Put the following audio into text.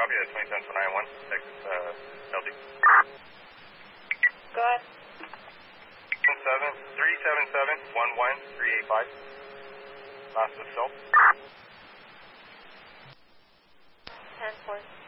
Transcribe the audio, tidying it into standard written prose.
copy that, 27491, Texas, LD. Go ahead. 377-11385. Last of self. 10-4.